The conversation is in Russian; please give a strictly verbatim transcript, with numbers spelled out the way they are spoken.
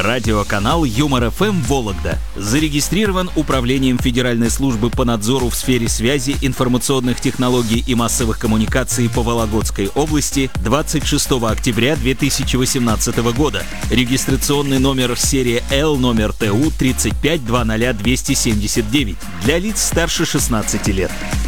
Радиоканал Юмор-ФМ Вологда зарегистрирован Управлением Федеральной службы по надзору в сфере связи, информационных технологий и массовых коммуникаций по Вологодской области двадцать шестого октября две тысячи восемнадцатого года. Регистрационный номер серия Л номер ТУ тридцать пять двадцать ноль двести семьдесят девять для лиц старше шестнадцати лет.